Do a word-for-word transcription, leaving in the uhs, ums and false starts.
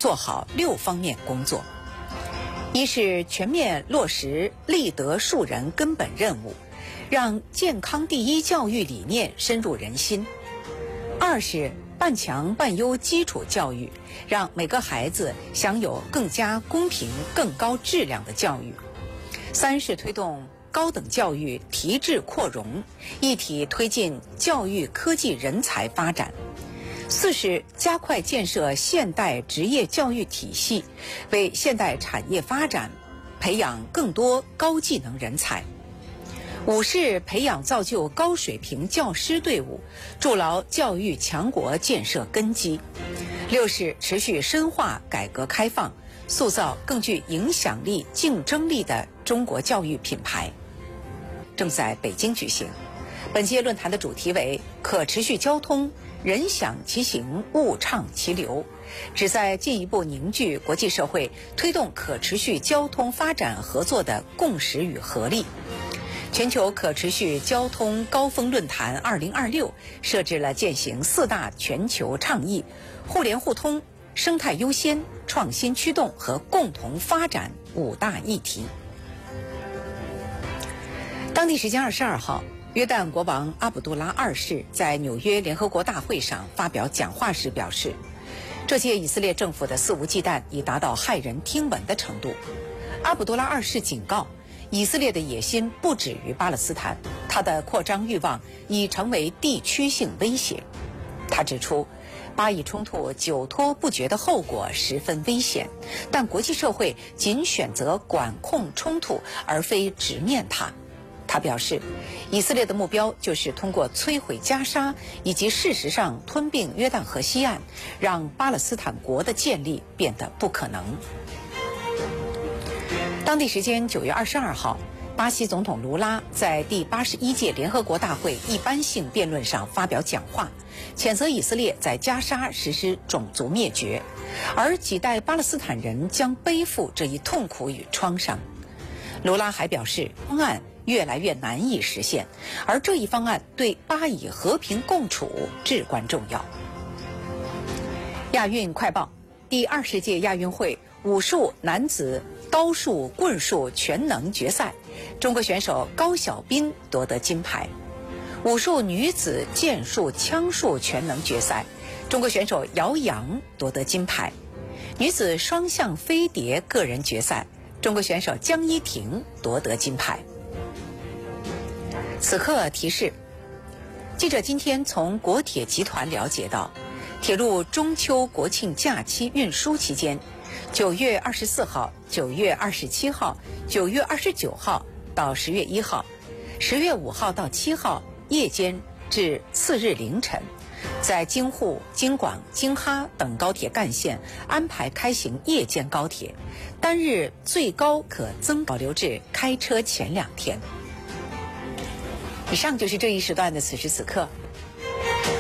做好六方面工作：一是全面落实立德树人根本任务，让健康第一教育理念深入人心；二是办强办优基础教育，让每个孩子享有更加公平、更高质量的教育；三是推动高等教育提质扩容，一体推进教育科技人才发展；四是加快建设现代职业教育体系，为现代产业发展培养更多高技能人才；五是培养造就高水平教师队伍，筑牢教育强国建设根基；六是持续深化改革开放，塑造更具影响力、竞争力的中国教育品牌。正在北京举行。本届论坛的主题为可持续交通，人享其行，物畅其流，旨在进一步凝聚国际社会推动可持续交通发展合作的共识与合力。全球可持续交通高峰论坛二零二六设置了践行四大全球倡议：互联互通、生态优先、创新驱动和共同发展五大议题。当地时间二十二号，约旦国王阿卜杜拉二世在纽约联合国大会上发表讲话时表示，这届以色列政府的肆无忌惮已达到骇人听闻的程度。阿卜杜拉二世警告，以色列的野心不止于巴勒斯坦，它的扩张欲望已成为地区性威胁。他指出，巴以冲突久拖不决的后果十分危险，但国际社会仅选择管控冲突，而非直面它。他表示，以色列的目标就是通过摧毁加沙以及事实上吞并约旦河西岸，让巴勒斯坦国的建立变得不可能。当地时间九月二十二号，巴西总统卢拉在第八十一届联合国大会一般性辩论上发表讲话，谴责以色列在加沙实施种族灭绝，而几代巴勒斯坦人将背负这一痛苦与创伤。卢拉还表示，方案越来越难以实现，而这一方案对巴以和平共处至关重要。亚运快报：第二十届亚运会武术男子刀术棍术全能决赛，中国选手高晓彬夺得金牌；武术女子剑术枪术全能决赛，中国选手姚洋夺得金牌；女子双向飞碟个人决赛，中国选手江一婷夺得金牌。此刻提示，记者今天从国铁集团了解到，铁路中秋国庆假期运输期间，九月二十四号、九月二十七号、九月二十九号到十月一号、十月五号到七号夜间至次日凌晨，在京沪、京广、京哈等高铁干线安排开行夜间高铁，单日最高可增保留至开车前两天。以上就是这一时段的此时此刻。